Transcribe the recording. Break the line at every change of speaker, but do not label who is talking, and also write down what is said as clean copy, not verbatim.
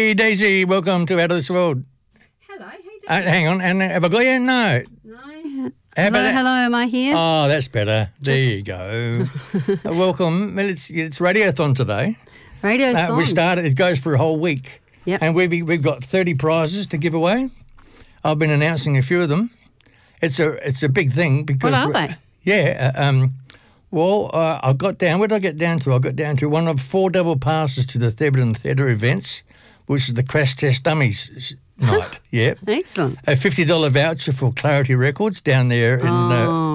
Hey, Daisy, welcome to Out of This World.
Hello, how you doing?
Hang on, and have I got you? No.
No.
How about that?
Hello, am I here?
Oh, that's better. There you go. Welcome. It's Radiothon today.
Radiothon.
We started. It goes for a whole week.
Yep.
And we've got 30 prizes to give away. I've been announcing a few of them. It's a big thing because.
What are they?
Yeah. I got down. Where did I get down to? I got down to one of 4 double passes to the Thebarton Theatre events, which is the Crash Test Dummies night. Yeah.
Excellent.
A $50 voucher for Clarity Records down there in